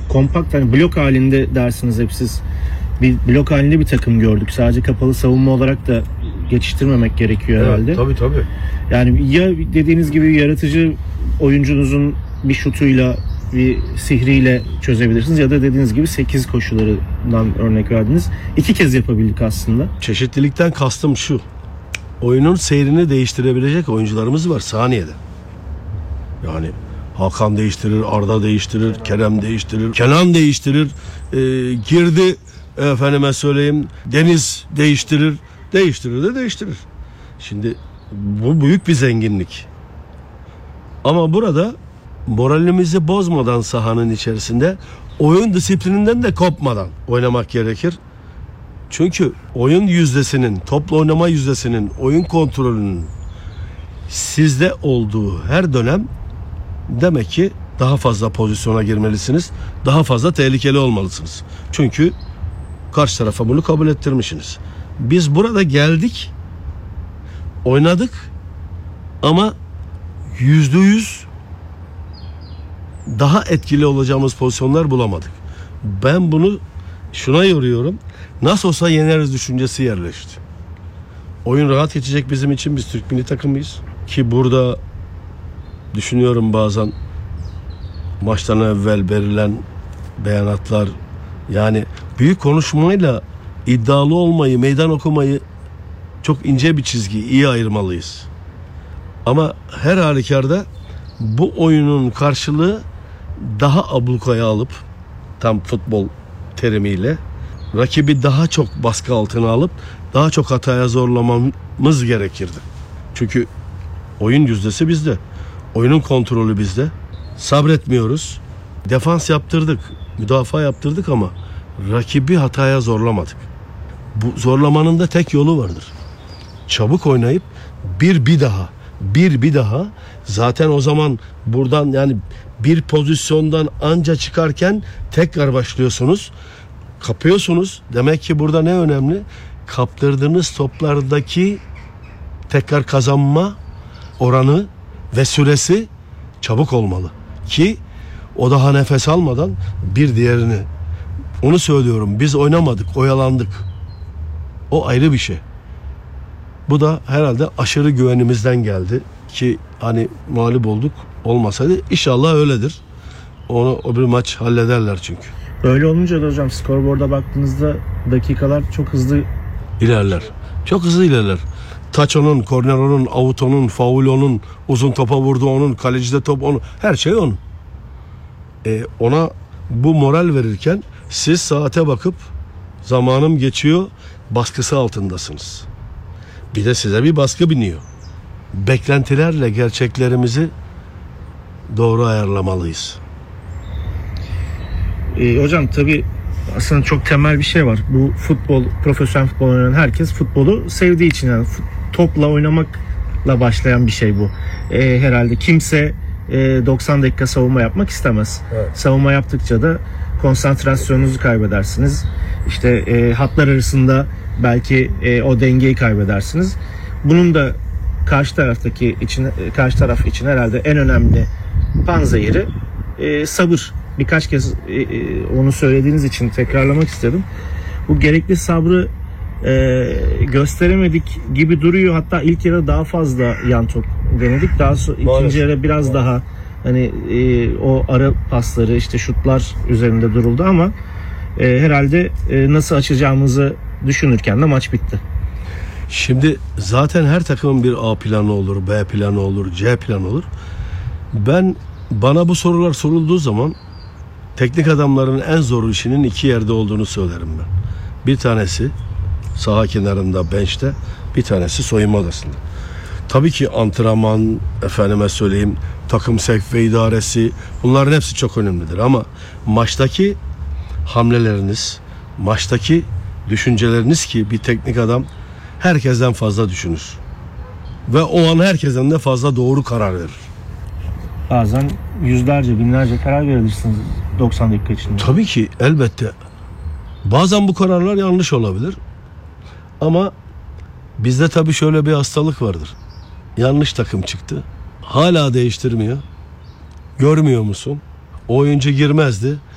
kompakt, hani blok halinde dersiniz hep siz. Bir blok halinde bir takım gördük. Sadece kapalı savunma olarak da geçiştirmemek gerekiyor herhalde. Evet, tabii. Yani ya dediğiniz gibi yaratıcı oyuncunuzun bir şutuyla, bir sihriyle çözebilirsiniz ya da dediğiniz gibi 8 koşularından örnek verdiniz. 2 kez yapabildik aslında. Çeşitlilikten kastım şu. Oyunun seyrini değiştirebilecek oyuncularımız var saniyede. Yani Hakan değiştirir, Arda değiştirir, Kerem değiştirir, Kenan değiştirir, girdi efendime söyleyeyim, Deniz değiştirir, değiştirir. Şimdi bu büyük bir zenginlik. Ama burada moralimizi bozmadan sahanın içerisinde, oyun disiplininden de kopmadan oynamak gerekir. Çünkü oyun yüzdesinin, topla oynama yüzdesinin, oyun kontrolünün sizde olduğu her dönem demek ki daha fazla pozisyona girmelisiniz. Daha fazla tehlikeli olmalısınız. Çünkü karşı tarafa bunu kabul ettirmişsiniz. Biz burada geldik, oynadık ama %100 daha etkili olacağımız pozisyonlar bulamadık. Ben bunu şuna yoruyorum. Nasıl olsa yeneriz düşüncesi yerleşti. Oyun rahat geçecek bizim için. Biz Türk milli takımıyız. Ki burada düşünüyorum bazen maçtan evvel verilen beyanatlar, yani büyük konuşmayla iddialı olmayı, meydan okumayı çok ince bir çizgi, iyi ayırmalıyız. Ama her halükarda bu oyunun karşılığı daha ablukaya alıp, tam futbol terimiyle rakibi daha çok baskı altına alıp daha çok hataya zorlamamız gerekirdi. Çünkü oyun yüzdesi bizde. Oyunun kontrolü bizde. Sabretmiyoruz. Defans yaptırdık, müdafaa yaptırdık ama rakibi hataya zorlamadık. Bu zorlamanın da tek yolu vardır. Çabuk oynayıp bir daha zaten o zaman buradan, yani bir pozisyondan anca çıkarken tekrar başlıyorsunuz. Kapıyorsunuz. Demek ki burada ne önemli? Kaptırdığınız toplardaki tekrar kazanma oranı ve süresi çabuk olmalı. Ki o daha nefes almadan bir diğerini. Onu söylüyorum. Biz oynamadık, oyalandık. O ayrı bir şey. Bu da herhalde aşırı güvenimizden geldi ki hani mağlup olduk, olmasaydı inşallah öyledir. O bir maç hallederler çünkü. Öyle olunca da hocam skorboarda baktığınızda dakikalar çok hızlı ilerler. Çok hızlı ilerler. Taç onun, korner onun, avut onun, faul onun, uzun topa vurdu onun, kalecide top onun. Her şey onun. Ona bu moral verirken siz saate bakıp zamanım geçiyor baskısı altındasınız. Bir de size bir baskı biniyor. Beklentilerle gerçeklerimizi doğru ayarlamalıyız. Hocam tabii aslında çok temel bir şey var. Bu futbol, profesyonel futbol oynayan herkes futbolu sevdiği için, yani topla oynamakla başlayan bir şey bu. Herhalde kimse 90 dakika savunma yapmak istemez. Evet. Savunma yaptıkça da konsantrasyonunuzu kaybedersiniz. İşte hatlar arasında belki o dengeyi kaybedersiniz. Bunun da karşı taraf için herhalde en önemli panzehiri sabır. Birkaç kez onu söylediğiniz için tekrarlamak istedim. Bu gerekli sabrı gösteremedik gibi duruyor. Hatta ilk yarı daha fazla yan top denedik. Daha ikinci yarı biraz daha hani o ara pasları, işte şutlar üzerinde duruldu ama herhalde nasıl açacağımızı düşünürken de maç bitti. Şimdi zaten her takımın bir A planı olur, B planı olur, C planı olur. Bana bu sorular sorulduğu zaman teknik adamların en zor işinin iki yerde olduğunu söylerim ben. Bir tanesi saha kenarında, bench'te, bir tanesi soyunma odasında. Tabii ki antrenman, efendime söyleyeyim, takım sevk ve idaresi, bunların hepsi çok önemlidir ama maçtaki hamleleriniz, maçtaki düşünceleriniz, ki bir teknik adam herkesten fazla düşünür. Ve o an herkesten de fazla doğru karar verir. Bazen yüzlerce, binlerce karar verirsiniz 90 dakika içinde. Tabii ki, elbette. Bazen bu kararlar yanlış olabilir. Ama bizde tabii şöyle bir hastalık vardır. Yanlış takım çıktı. Hala değiştirmiyor. Görmüyor musun? O oyuncu girmezdi.